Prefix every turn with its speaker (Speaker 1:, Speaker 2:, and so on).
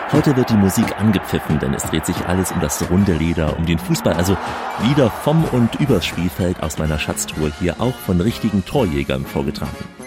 Speaker 1: Heute wird die Musik angepfiffen, denn es dreht sich alles um das runde Leder, um den Fußball, also Lieder vom und übers Spielfeld aus meiner Schatztruhe hier auch von richtigen Torjägern vorgetragen.